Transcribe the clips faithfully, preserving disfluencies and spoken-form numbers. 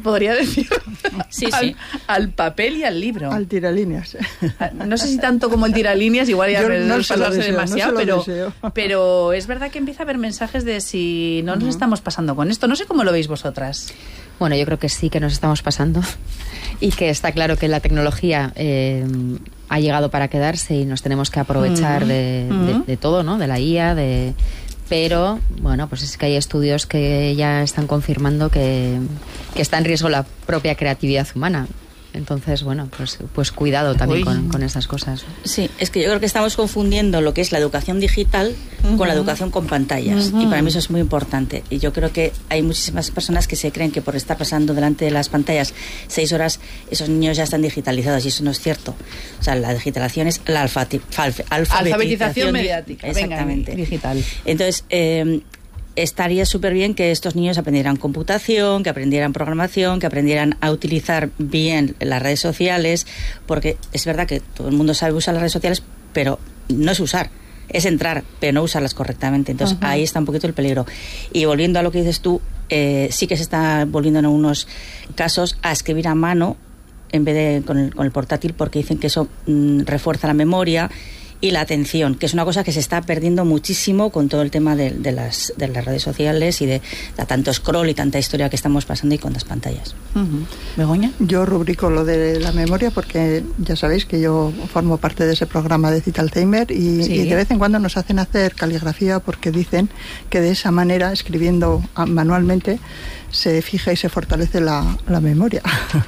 podría decir. Sí, al, sí. Al papel y al libro. Al tiralíneas. No sé si tanto como el tiralíneas, igual ya me no pasarse deseo, demasiado, no pero, deseo. pero es verdad que empieza a haber mensajes de si no nos uh-huh. estamos pasando con esto. No sé cómo lo veis vosotras. Bueno, yo creo que sí que nos estamos pasando y que está claro que la tecnología eh, ha llegado para quedarse y nos tenemos que aprovechar uh-huh. de, uh-huh. de, de todo, ¿no? De la I A, de... Pero, bueno, pues es que hay estudios que ya están confirmando que, que está en riesgo la propia creatividad humana. Entonces, bueno, pues, pues cuidado también con, con estas cosas. Sí, es que yo creo que estamos confundiendo lo que es la educación digital uh-huh. con la educación con pantallas. Uh-huh. Y para mí eso es muy importante. Y yo creo que hay muchísimas personas que se creen que por estar pasando delante de las pantallas seis horas, esos niños ya están digitalizados. Y eso no es cierto. O sea, la digitalización es la alfati- alf- alfabetización, alfabetización mediática. Exactamente. Venga, digital. Entonces... Eh, estaría súper bien que estos niños aprendieran computación, que aprendieran programación, que aprendieran a utilizar bien las redes sociales, porque es verdad que todo el mundo sabe usar las redes sociales, pero no es usar, es entrar, pero no usarlas correctamente. Entonces uh-huh. ahí está un poquito el peligro. Y volviendo a lo que dices tú, eh, sí que se está volviendo en algunos casos a escribir a mano en vez de con el, con el portátil, porque dicen que eso mmm, refuerza la memoria y la atención, que es una cosa que se está perdiendo muchísimo con todo el tema de, de, las, de las redes sociales y de, de tanto scroll y tanta historia que estamos pasando y con las pantallas. Uh-huh. ¿Begoña? Yo rubrico lo de la memoria porque ya sabéis que yo formo parte de ese programa de Citalzheimer y, sí. y de vez en cuando nos hacen hacer caligrafía porque dicen que de esa manera, escribiendo manualmente, se fija y se fortalece la, la memoria.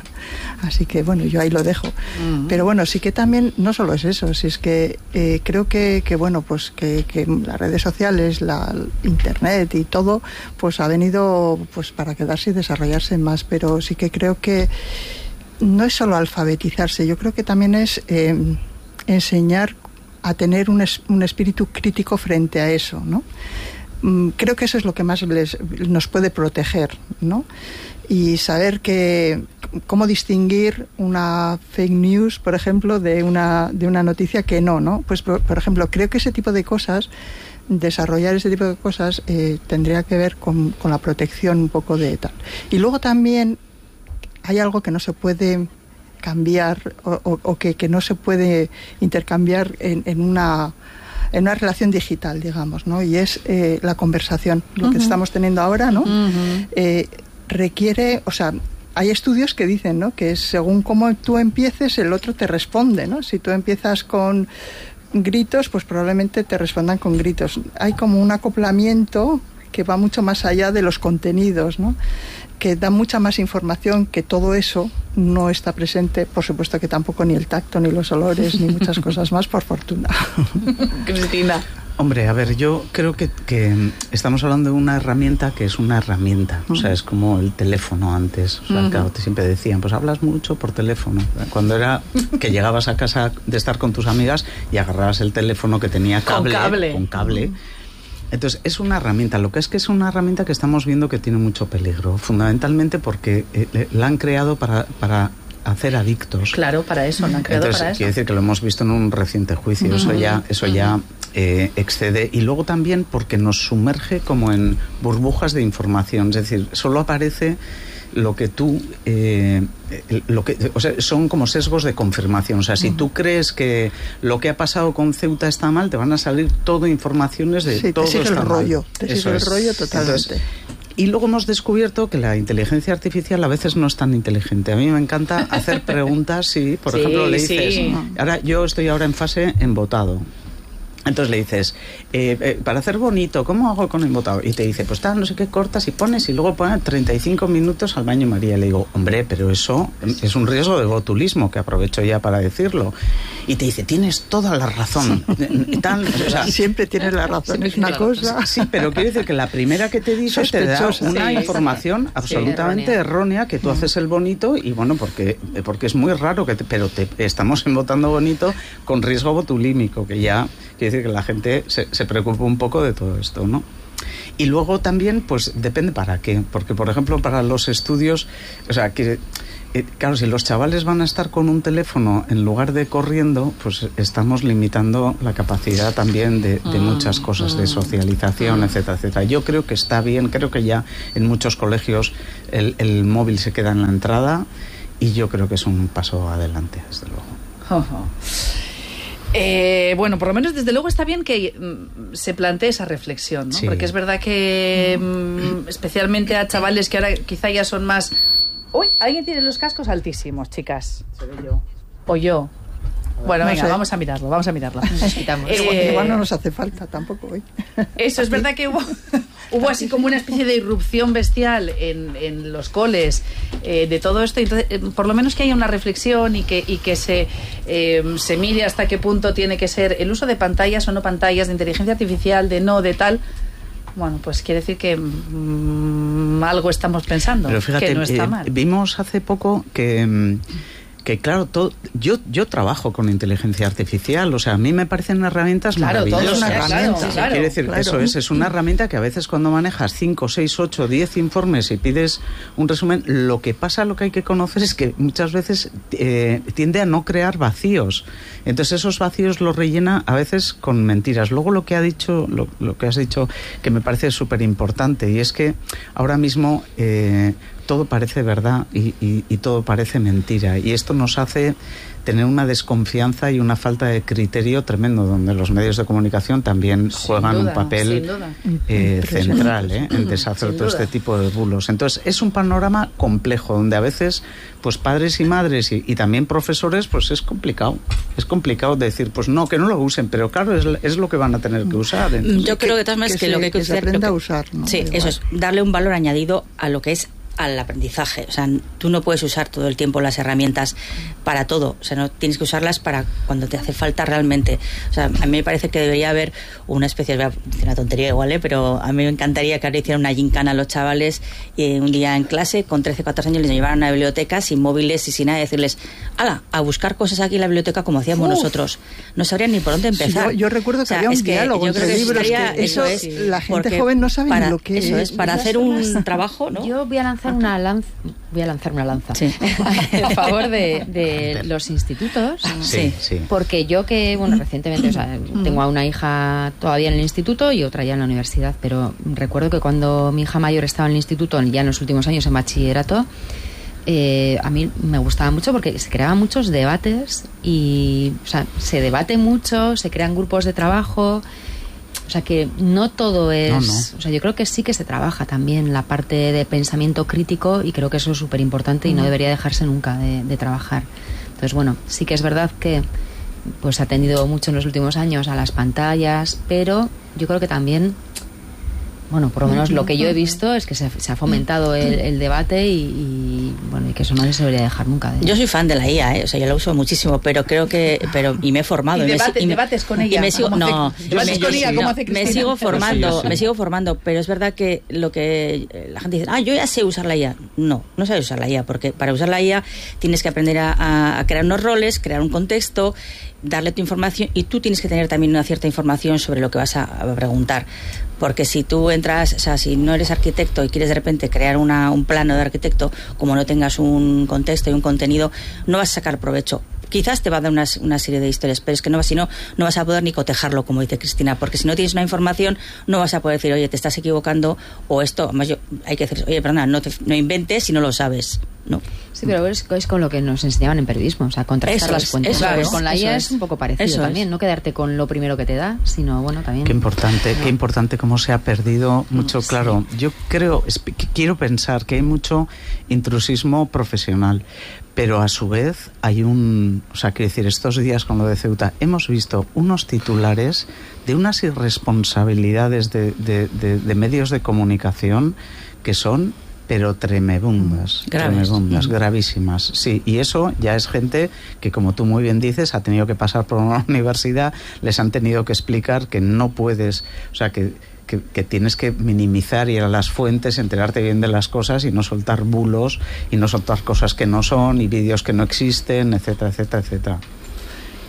Así que bueno, yo ahí lo dejo. Uh-huh. Pero bueno, sí que también no solo es eso, si es que eh, creo que, que bueno, pues que, que las redes sociales, la internet y todo, pues ha venido pues para quedarse y desarrollarse más, pero sí que creo que no es solo alfabetizarse, yo creo que también es eh, enseñar a tener un, es, un espíritu crítico frente a eso, ¿no? Creo que eso es lo que más les, nos puede proteger, ¿no? Y saber que cómo distinguir una fake news, por ejemplo, de una de una noticia que no, ¿no? Pues por, por ejemplo, creo que ese tipo de cosas, desarrollar ese tipo de cosas eh, tendría que ver con, con la protección un poco de tal. Y luego también hay algo que no se puede cambiar o, o, o que, que no se puede intercambiar en, en una en una relación digital, digamos, ¿no? Y es eh, la conversación, lo uh-huh. que estamos teniendo ahora, ¿no? Uh-huh. Eh, requiere, o sea, hay estudios que dicen, ¿no? Que según cómo tú empieces, el otro te responde, ¿no? Si tú empiezas con gritos, pues probablemente te respondan con gritos. Hay como un acoplamiento que va mucho más allá de los contenidos, ¿no? Que da mucha más información, que todo eso no está presente, por supuesto que tampoco ni el tacto, ni los olores, ni muchas cosas más, por fortuna. Cristina. Hombre, a ver, yo creo que, que estamos hablando de una herramienta que es una herramienta, uh-huh. o sea, es como el teléfono antes, o sea, uh-huh. claro, te siempre decían, pues hablas mucho por teléfono, cuando era que llegabas a casa de estar con tus amigas y agarrabas el teléfono que tenía cable, con cable, con cable. Uh-huh. Entonces, es una herramienta, lo que es que es una herramienta que estamos viendo que tiene mucho peligro, fundamentalmente porque eh, la han creado para, para hacer adictos. Claro, para eso, la han creado. Entonces, para eso. Quiere decir que lo hemos visto en un reciente juicio, uh-huh. eso ya, eso uh-huh. ya eh, excede. Y luego también porque nos sumerge como en burbujas de información, es decir, solo aparece lo que tú eh, lo que, o sea, son como sesgos de confirmación, o sea, si uh-huh. tú crees que lo que ha pasado con Ceuta está mal, te van a salir todo informaciones de sí, todo te sigue está el mal. rollo, te sigue el rollo totalmente. Entonces, y luego hemos descubierto que la inteligencia artificial a veces no es tan inteligente. A mí me encanta hacer preguntas, sí, por sí, ejemplo, le dices, sí. ahora yo estoy ahora en fase embotado. Entonces le dices, eh, eh, para hacer bonito, ¿cómo hago con embotado? Y te dice, pues tal, no sé qué, cortas y pones y luego pones treinta y cinco minutos al baño María. Y le digo, hombre, pero eso es un riesgo de botulismo, que aprovecho ya para decirlo. Y te dice, tienes toda la razón. Tal, o sea, siempre tienes la razón, es una cosa. Sí, pero quiere decir que la primera que te dice te da una sí, información sí, absolutamente errónea. errónea, que tú haces el bonito y bueno, porque, porque es muy raro, que te, pero te estamos embotando bonito con riesgo botulímico, que ya quiere decir que la gente se, se preocupa un poco de todo esto, ¿no? Y luego también, pues depende para qué, porque por ejemplo para los estudios, o sea, que eh, claro, si los chavales van a estar con un teléfono en lugar de corriendo, pues estamos limitando la capacidad también de, de muchas cosas, de socialización, etcétera, etcétera. Yo creo que está bien, creo que ya en muchos colegios el, el móvil se queda en la entrada y yo creo que es un paso adelante, desde luego. Uh-huh. Eh, bueno, por lo menos desde luego está bien que mm, se plantee esa reflexión, ¿no? Sí. Porque es verdad que mm, especialmente a chavales que ahora quizá ya son más... Uy, alguien tiene los cascos altísimos, chicas. Seré yo. O yo. Bueno, no venga, sé. vamos a mirarlo, vamos a mirarlo. Eh, Igual no nos hace falta tampoco hoy. Eso, es verdad que hubo, hubo así como una especie de irrupción bestial en, en los coles eh, de todo esto. Entonces, eh, por lo menos que haya una reflexión y que, y que se, eh, se mire hasta qué punto tiene que ser el uso de pantallas o no pantallas, de inteligencia artificial, de no, de tal... Bueno, pues quiere decir que mmm, algo estamos pensando. Pero fíjate, que no está eh, mal. Vimos hace poco que... que claro, todo, yo yo trabajo con inteligencia artificial, o sea, a mí me parecen herramientas claro, maravillosas. Todo es una herramienta. Claro, claro, Quiere decir, claro. eso es, es una herramienta que a veces cuando manejas cinco, seis, ocho, diez informes y pides un resumen, lo que pasa, lo que hay que conocer es que muchas veces eh, tiende a no crear vacíos. Entonces esos vacíos los rellena a veces con mentiras. Luego lo que ha dicho, lo, lo que has dicho, que me parece súper importante, y es que ahora mismo eh, todo parece verdad y, y, y todo parece mentira, y esto nos hace tener una desconfianza y una falta de criterio tremendo, donde los medios de comunicación también Sin juegan duda, un papel eh, central ¿eh? en deshacer todo este tipo de bulos. Entonces es un panorama complejo, donde a veces pues padres y madres y, y también profesores, pues es complicado es complicado decir, pues no, que no lo usen, pero claro, es, es lo que van a tener que usar. Entonces, yo creo que, de todas maneras, que, que, lo que hay que, que se hacer, aprenda que, a usar, ¿no? Sí, Igual. eso es, darle un valor añadido a lo que es al aprendizaje. O sea, tú no puedes usar todo el tiempo las herramientas para todo. O sea, no tienes que usarlas para cuando te hace falta realmente. O sea, a mí me parece que debería haber una especie, voy a decir una tontería igual, ¿eh? Pero a mí me encantaría que ahora hicieran una gincana a los chavales eh, un día en clase con trece, catorce años, les llevaran a una biblioteca sin móviles y sin nada, y decirles, ala, a buscar cosas aquí en la biblioteca como hacíamos Uf. nosotros. No sabrían ni por dónde empezar. Sí, yo, yo recuerdo que o sea, había un diálogo que entre libros, estaría, que eso, es, la gente joven no sabe para, ni lo que eso es. es, para hacer un trabajo, ¿no? Yo voy a lanzar una lanza voy a lanzar una lanza sí. a favor de, de los institutos, sí, sí. porque yo que, bueno, recientemente, o sea, tengo a una hija todavía en el instituto y otra ya en la universidad, pero recuerdo que cuando mi hija mayor estaba en el instituto, ya en los últimos años en bachillerato, eh, a mí me gustaba mucho porque se creaban muchos debates y, o sea, se debate mucho, se crean grupos de trabajo. O sea, que no todo es... No, no. O sea, yo creo que sí que se trabaja también la parte de pensamiento crítico y creo que eso es súper importante y no debería dejarse nunca de, de trabajar. Entonces, bueno, sí que es verdad que pues se ha atendido mucho en los últimos años a las pantallas, pero yo creo que también... Bueno, por lo menos lo que yo he visto es que se, se ha fomentado el, el debate y, y bueno, y que eso no se debería dejar nunca. De... Yo soy fan de la I A, ¿eh? O sea, yo la uso muchísimo, pero creo que, pero y me he formado. Y, y debate, me, y me, debates con ella. Y me sigo, no, hace, yo me, con ella, no, ¿cómo hace me sigo formando, sí, sí. me sigo formando, pero es verdad que lo que la gente dice, ah, yo ya sé usar la I A. No, no sabes usar la I A, porque para usar la I A tienes que aprender a, a, a crear unos roles, crear un contexto, darle tu información, y tú tienes que tener también una cierta información sobre lo que vas a, a preguntar. Porque si tú entras, o sea, si no eres arquitecto y quieres de repente crear una, un plano de arquitecto, como no tengas un contexto y un contenido, no vas a sacar provecho. Quizás te va a dar una, una serie de historias, pero es que no, si no, no vas a poder ni cotejarlo, como dice Cristina, porque si no tienes una información, no vas a poder decir, oye, te estás equivocando, o esto, además yo, hay que decir, oye, perdona, no, te, no inventes si no lo sabes, ¿no? Sí, pero es, es con lo que nos enseñaban en periodismo, o sea, contrastar eso las es, fuentes. Eso claro, es, con la I A es, es un poco parecido eso también, es. no quedarte con lo primero que te da, sino, bueno, también... Qué importante, no. qué importante cómo se ha perdido mucho, sí. claro, yo creo, es, quiero pensar que hay mucho intrusismo profesional, pero a su vez hay un, o sea, quiero decir, estos días con lo de Ceuta hemos visto unos titulares de unas irresponsabilidades de, de, de, de medios de comunicación que son, pero tremebundas, Graves. tremebundas, mm. gravísimas. Sí, y eso ya es gente que, como tú muy bien dices, ha tenido que pasar por una universidad, les han tenido que explicar que no puedes, o sea, que Que, que tienes que minimizar, ir a las fuentes, enterarte bien de las cosas y no soltar bulos y no soltar cosas que no son y vídeos que no existen, etcétera, etcétera, etcétera.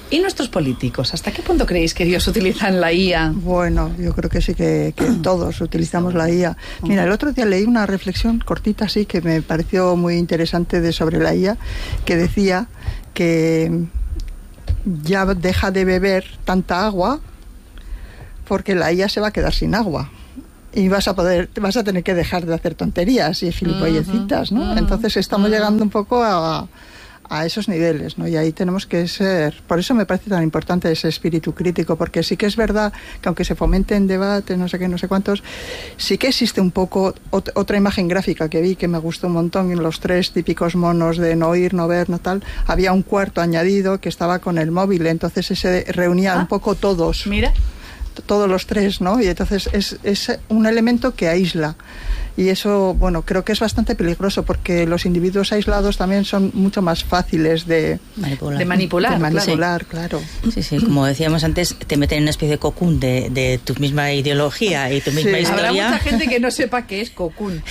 ¿Y nuestros políticos? ¿Hasta qué punto creéis que ellos utilizan la I A? Bueno, yo creo que sí que, que todos utilizamos la I A. Mira, el otro día leí una reflexión cortita así que me pareció muy interesante de sobre la I A, que decía que ya deja de beber tanta agua porque la I A se va a quedar sin agua. Y vas a poder, vas a tener que dejar de hacer tonterías y gilipollecitas, ¿no? Uh-huh. Entonces estamos uh-huh. llegando un poco a, a esos niveles, ¿no? Y ahí tenemos que ser, por eso me parece tan importante ese espíritu crítico, porque sí que es verdad que aunque se fomenten debates, no sé qué, no sé cuántos, sí que existe un poco ot- otra imagen gráfica que vi que me gustó un montón, en los tres típicos monos de no oír, no ver, no tal, había un cuarto añadido que estaba con el móvil, entonces ese reunía ah, un poco todos. Mira. Todos los tres, ¿no? Y entonces es, es un elemento que aísla. Y eso, bueno, creo que es bastante peligroso porque los individuos aislados también son mucho más fáciles de manipular. De manipular, de manipular claro. claro. Sí, sí, como decíamos antes, te meten en una especie de cocún de, de tu misma ideología y tu misma sí. historia. Habrá mucha gente que no sepa qué es cocún.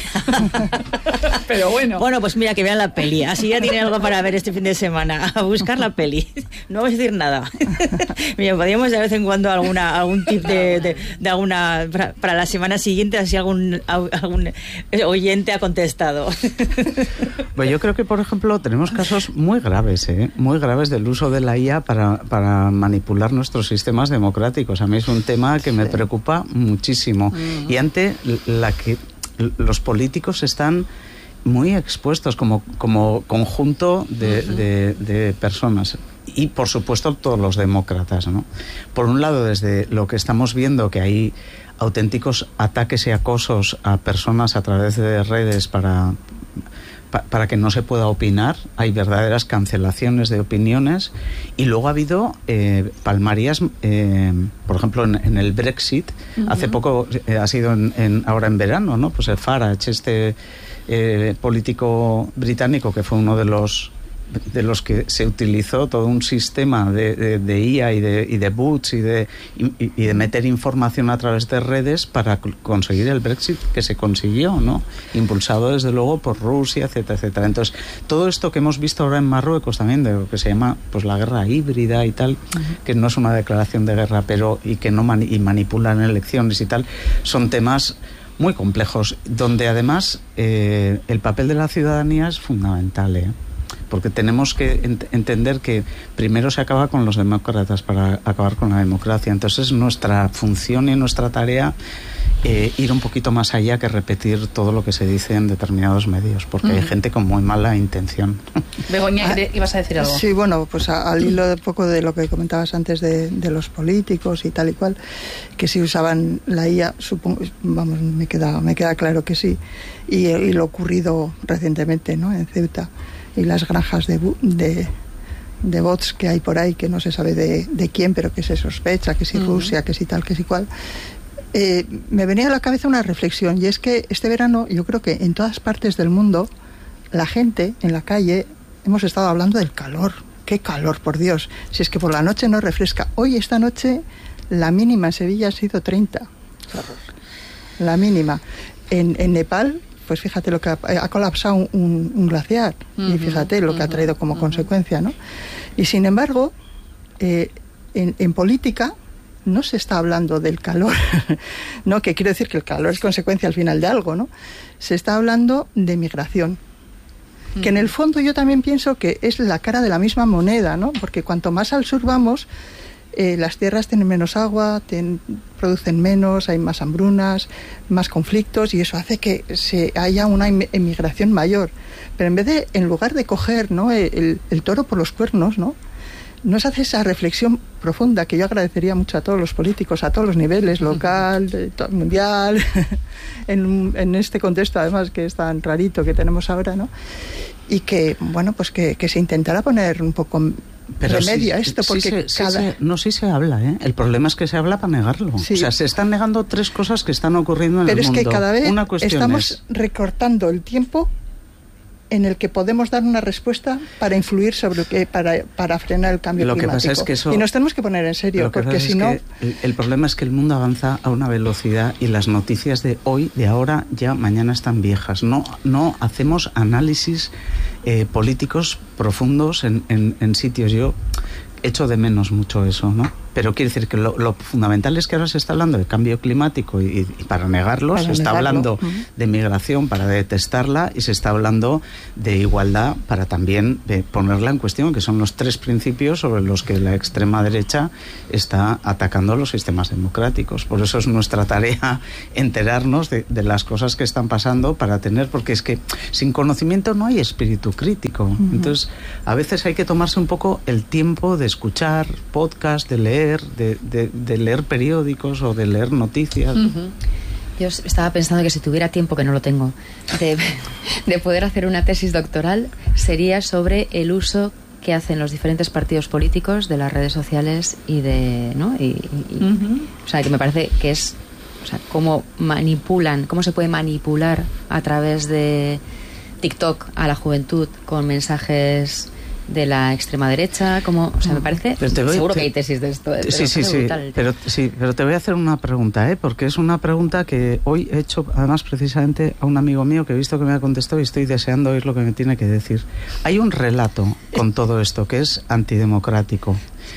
Pero bueno. Bueno, pues mira, que vean la peli. Así ya tienen algo para ver este fin de semana. A buscar la peli. No voy a decir nada. Mira, podríamos de vez en cuando alguna algún tip de, de, de alguna para, para la semana siguiente, así algún algún oyente ha contestado. Pues yo creo que, por ejemplo, tenemos casos muy graves, ¿eh? muy graves del uso de la I A para, para manipular nuestros sistemas democráticos. A mí es un tema que me sí. preocupa muchísimo. Uh-huh. Y ante la que los políticos están muy expuestos como, como conjunto de, uh-huh. de, de personas. Y, por supuesto, todos los demócratas, ¿no? Por un lado, desde lo que estamos viendo, que hay auténticos ataques y acosos a personas a través de redes para, pa, para que no se pueda opinar, hay verdaderas cancelaciones de opiniones, y luego ha habido eh, palmarías, eh, por ejemplo, en, en el Brexit, uh-huh. hace poco eh, ha sido en, en, ahora en verano, ¿no? Pues el Farage, este eh, político británico que fue uno de los de los que se utilizó todo un sistema de, de, de I A y de, y de bots y de, y, y de meter información a través de redes para conseguir el Brexit que se consiguió, ¿no? Impulsado desde luego por Rusia, etcétera, etcétera. Entonces, todo esto que hemos visto ahora en Marruecos también, de lo que se llama pues la guerra híbrida y tal, uh-huh. que no es una declaración de guerra, pero y que no mani- y manipulan elecciones y tal, son temas muy complejos, donde además eh, el papel de la ciudadanía es fundamental, ¿eh? Porque tenemos que ent- entender que primero se acaba con los demócratas para acabar con la democracia. Entonces nuestra función y nuestra tarea eh, ir un poquito más allá que repetir todo lo que se dice en determinados medios, porque mm. hay gente con muy mala intención. Begoña, ah, ¿ibas a decir algo? Sí, bueno, pues a, al hilo de poco de lo que comentabas antes de, de los políticos y tal y cual, que si usaban la I A, supongo, vamos, me queda, me queda claro que sí, y, y lo ocurrido recientemente, ¿no? En Ceuta, y las granjas de, de, de bots que hay por ahí, que no se sabe de, de quién, pero que se sospecha, que si uh-huh. Rusia, que si tal, que si cual. Eh, me venía a la cabeza una reflexión, y es que este verano yo creo que en todas partes del mundo la gente en la calle hemos estado hablando del calor. ¡Qué calor, por Dios! Si es que por la noche no refresca. Hoy, esta noche, la mínima en Sevilla ha sido treinta. La mínima. En, en Nepal, pues fíjate lo que ha, ha colapsado un, un, un glaciar, uh-huh, y fíjate lo uh-huh, que ha traído como uh-huh. consecuencia, ¿no? Y sin embargo, eh, en, en política no se está hablando del calor, ¿no? Que quiero decir que el calor es consecuencia al final de algo, ¿no? Se está hablando de migración, uh-huh. que en el fondo yo también pienso que es la cara de la misma moneda, ¿no? Porque cuanto más al sur vamos, Eh, las tierras tienen menos agua, ten, producen menos, hay más hambrunas, más conflictos, y eso hace que se haya una emigración mayor. Pero en vez de, en lugar de coger, ¿no? el, el toro por los cuernos, ¿no? nos hace esa reflexión profunda que yo agradecería mucho a todos los políticos, a todos los niveles, local, mundial, en, en este contexto además que es tan rarito que tenemos ahora, ¿no? Y que, bueno, pues que, que se intentara poner un poco Pero remedio sí, a esto, porque sí se, cada... sí se, no, sí se habla, ¿eh? El problema es que se habla para negarlo. Sí. O sea, se están negando tres cosas que están ocurriendo en Pero el mundo. Pero es que cada vez Una cuestión estamos es... recortando el tiempo en el que podemos dar una respuesta para influir sobre que para, para frenar el cambio lo climático. Que pasa es que eso, y nos tenemos que poner en serio, porque si no... El, el problema es que el mundo avanza a una velocidad y las noticias de hoy, de ahora, ya mañana están viejas. No, no hacemos análisis eh, políticos profundos en, en, en sitios. Yo echo de menos mucho eso, ¿no? Pero quiero decir que lo, lo fundamental es que ahora se está hablando de cambio climático y, y para negarlo para se está negarlo. hablando uh-huh. de migración para detestarla y se está hablando de igualdad para también de ponerla en cuestión, que son los tres principios sobre los que la extrema derecha está atacando los sistemas democráticos. Por eso es nuestra tarea enterarnos de, de las cosas que están pasando para tener, porque es que sin conocimiento no hay espíritu crítico. Uh-huh. Entonces, a veces hay que tomarse un poco el tiempo de escuchar podcast, de leer De, de, de leer periódicos o de leer noticias. Uh-huh. Yo estaba pensando que si tuviera tiempo, que no lo tengo, de, de poder hacer una tesis doctoral, sería sobre el uso que hacen los diferentes partidos políticos de las redes sociales y de, ¿no? Y, y, uh-huh. O sea, que me parece que es, o sea, cómo manipulan, cómo se puede manipular a través de TikTok a la juventud con mensajes de la extrema derecha, como, o sea, me parece, voy, seguro te, que hay tesis de esto. Sí, sí, sí, pero, sí, pero te voy a hacer una pregunta, ¿eh? Porque es una pregunta que hoy he hecho, además, precisamente a un amigo mío que he visto que me ha contestado y estoy deseando oír lo que me tiene que decir. Hay un relato con todo esto que es antidemocrático.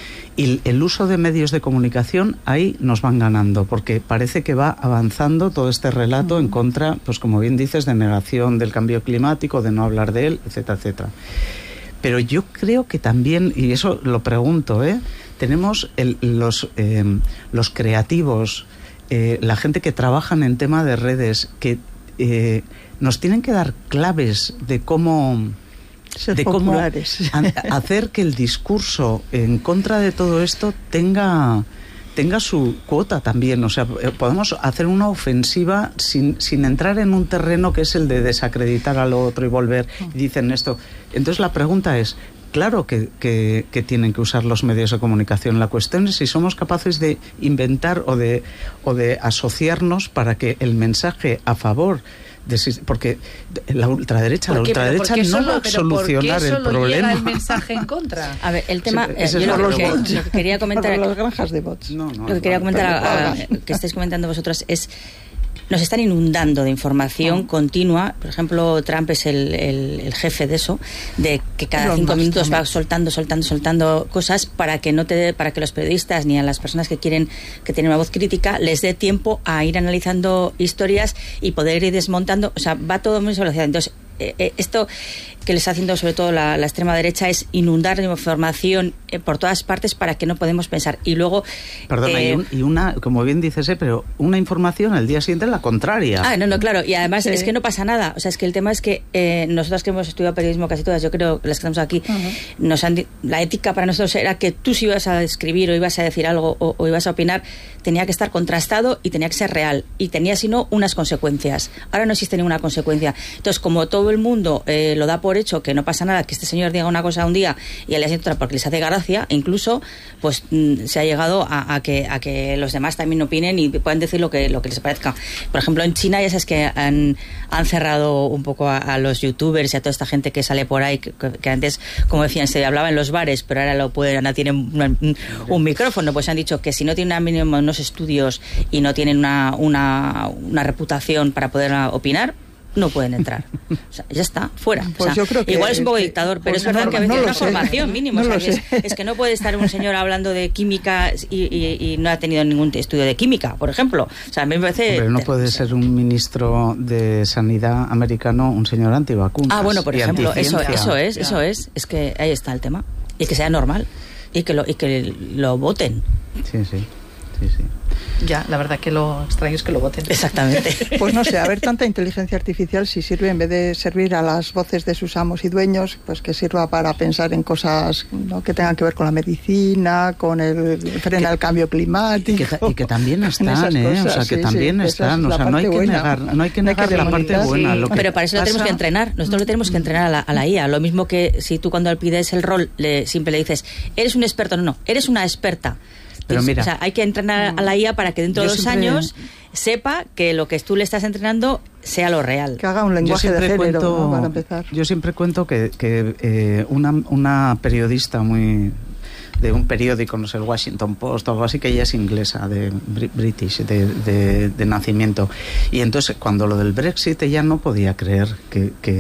Y el uso de medios de comunicación ahí nos van ganando, porque parece que va avanzando todo este relato en contra, pues como bien dices, de negación del cambio climático, de no hablar de él, etcétera, etcétera. Pero yo creo que también, y eso lo pregunto, ¿eh? tenemos el, los, eh, los creativos, eh, la gente que trabajan en tema de redes, que eh, nos tienen que dar claves de cómo... Ser de cómo a, hacer que el discurso en contra de todo esto tenga... tenga su cuota también, o sea, podemos hacer una ofensiva sin, sin entrar en un terreno que es el de desacreditar al otro y volver, y dicen esto. Entonces la pregunta es, claro que, que, que tienen que usar los medios de comunicación, la cuestión es si somos capaces de inventar o de, o de asociarnos para que el mensaje a favor de, porque la ultraderecha, la ultraderecha no solo, va a solucionar el problema. Llega el mensaje en contra. A ver, el tema, sí, eh, yo lo, lo, que, bots. lo que quería comentar, las granjas de bots. No, no, lo que quería comentar, a, a, que estáis comentando vosotros es, nos están inundando de información oh. continua. Por ejemplo, Trump es el, el, el jefe de eso, de que cada Pero cinco minutos también. va soltando, soltando, soltando cosas para que no te, para que los periodistas ni a las personas que quieren, que tienen una voz crítica, les dé tiempo a ir analizando historias y poder ir desmontando. O sea, va todo muy velocidad. Entonces, eh, esto que le está haciendo sobre todo la, la extrema derecha es inundar de información eh, por todas partes para que no podemos pensar. Y luego... Perdona, eh, y, un, y una, como bien dices, eh, pero una información al día siguiente es la contraria. Ah, no, no, claro. Y además sí. es que no pasa nada. O sea, es que el tema es que eh, nosotras que hemos estudiado periodismo casi todas, yo creo, las que estamos aquí, uh-huh. nos han, la ética para nosotros era que tú si ibas a escribir o ibas a decir algo o, o ibas a opinar, tenía que estar contrastado y tenía que ser real. Y tenía, si no, unas consecuencias. Ahora no existe ninguna consecuencia. Entonces, como todo el mundo eh, lo da por hecho, que no pasa nada, que este señor diga una cosa un día y al día siguiente otra porque les hace gracia, incluso pues mm, se ha llegado a, a, que, a que los demás también opinen y puedan decir lo que, lo que les parezca. Por ejemplo, en China ya sabes que han, han cerrado un poco a, a los youtubers y a toda esta gente que sale por ahí, que, que antes, como decían, se hablaba en los bares, pero ahora lo pueden, ahora tienen un, un micrófono, pues han dicho que si no tienen mínimo unos estudios y no tienen una, una, una reputación para poder opinar, no pueden entrar. O sea, ya está, fuera. Pues o sea, yo creo que igual es un poco que, dictador, pero pues es verdad no, que a veces no una sé. formación mínima. No o sea, es, es que no puede estar un señor hablando de química y, y, y no ha tenido ningún estudio de química, por ejemplo. O sea, a mí me parece... Pero no puede no ser un ministro de Sanidad americano un señor antivacunas. Ah, bueno, por ejemplo, eso, eso es, ya. eso es. Es que ahí está el tema. Y que sea normal. Y que lo, y que lo voten. Sí, sí. Sí, sí. Ya, la verdad que lo extraño es que lo voten. Exactamente. Pues no sé, a ver, tanta inteligencia artificial, si sirve en vez de servir a las voces de sus amos y dueños, pues que sirva para pensar en cosas, ¿no?, que tengan que ver con la medicina, con el freno al cambio climático. Y que, y que también están, ¿eh? Cosas, o sea, que sí, también sí, están. O sea, no hay que buena. negar, no hay que negar que la parte buena. Sí. Lo que Pero para eso pasa... lo tenemos que entrenar. Nosotros lo tenemos que entrenar a la, a la I A. Lo mismo que si tú cuando le pides el rol, le, siempre le dices, eres un experto. No, no, eres una experta. Pero mira, o sea, hay que entrenar a la I A para que dentro de dos siempre... años sepa que lo que tú le estás entrenando sea lo real. Que haga un lenguaje de género, cuento, ¿no?, para empezar. Yo siempre cuento que, que eh, una, una periodista muy de un periódico, no sé, el Washington Post o algo así, que ella es inglesa, de British, de, de, de nacimiento. Y entonces, cuando lo del Brexit, ella no podía creer que... que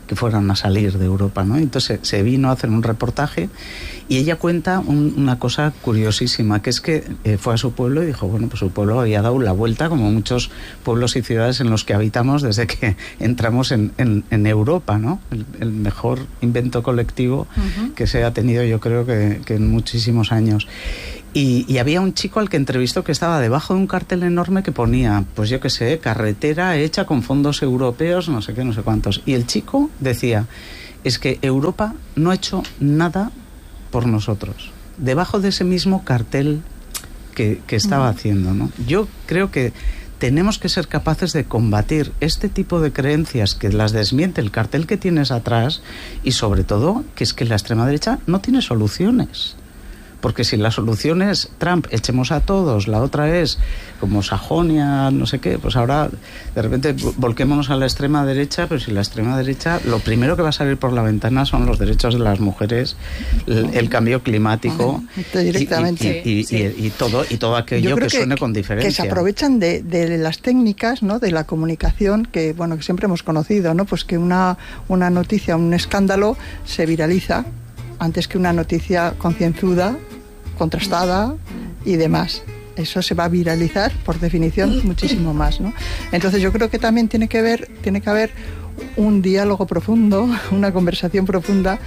que fueran a salir de Europa, ¿no? Entonces se vino a hacer un reportaje y ella cuenta un, una cosa curiosísima, que es que eh, fue a su pueblo y dijo, bueno, pues su pueblo había dado la vuelta, como muchos pueblos y ciudades en los que habitamos desde que entramos en, en, en Europa, ¿no? El, el mejor invento colectivo uh-huh. que se ha tenido, yo creo que, que en muchísimos años. Y, y había un chico al que entrevistó que estaba debajo de un cartel enorme que ponía, pues yo qué sé, carretera hecha con fondos europeos, no sé qué, no sé cuántos. Y el chico decía, es que Europa no ha hecho nada por nosotros. Debajo de ese mismo cartel que, que estaba haciendo, ¿no? Yo creo que tenemos que ser capaces de combatir este tipo de creencias que las desmiente el cartel que tienes atrás y sobre todo que es que la extrema derecha no tiene soluciones. Porque si la solución es Trump, echemos a todos, la otra es como Sajonia, no sé qué, pues ahora de repente volquémonos a la extrema derecha, pero si la extrema derecha, lo primero que va a salir por la ventana son los derechos de las mujeres, el, el cambio climático directamente. Y, y, y, sí. y, y todo y todo aquello que, que suene con diferencia. Que se aprovechan de, de las técnicas, ¿no? De la comunicación que bueno que siempre hemos conocido, ¿no? Pues que una, una noticia, un escándalo se viraliza antes que una noticia concienzuda, contrastada y demás. Eso se va a viralizar, por definición, muchísimo más, ¿no? Entonces yo creo que también tiene que ver, tiene que haber un diálogo profundo, una conversación profunda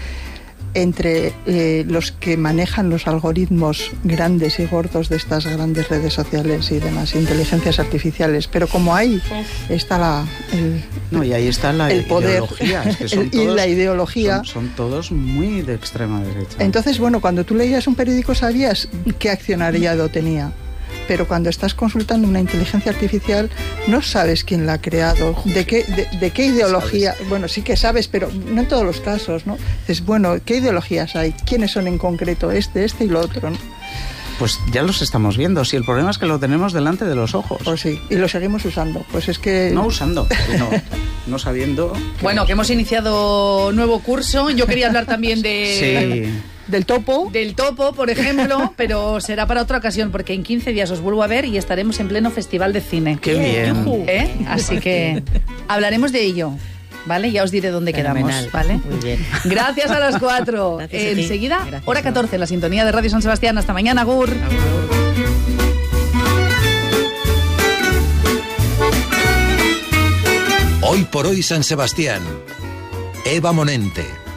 entre eh, los que manejan los algoritmos grandes y gordos de estas grandes redes sociales y demás, inteligencias artificiales. Pero como ahí está la, el, no, y ahí está la el poder ideología, es que son el, todos, y la ideología. Son, son todos muy de extrema derecha. Entonces, bueno, cuando tú leías un periódico sabías qué accionariado tenía. Pero cuando estás consultando una inteligencia artificial no sabes quién la ha creado, de qué, de, de qué ideología, ¿sabes? Bueno, sí que sabes, pero no en todos los casos, ¿no? Dices, bueno, ¿qué ideologías hay? ¿Quiénes son en concreto este, este y lo otro, ¿no? Pues ya los estamos viendo, si el problema es que lo tenemos delante de los ojos. Pues sí, y lo seguimos usando, pues es que... No usando, no, no sabiendo... Que... Bueno, que hemos iniciado nuevo curso, yo quería hablar también de... Sí. Del topo. Del topo, por ejemplo, pero será para otra ocasión, porque en quince días os vuelvo a ver y estaremos en pleno festival de cine. ¡Qué bien! ¿Eh? Así que hablaremos de ello, ¿vale? Ya os diré dónde Fenomenal. Quedamos, ¿vale? Muy bien. Gracias a las cuatro. Enseguida, Gracias, hora catorce, la sintonía de Radio San Sebastián. Hasta mañana, Agur. Hoy por hoy San Sebastián. Eva Monente.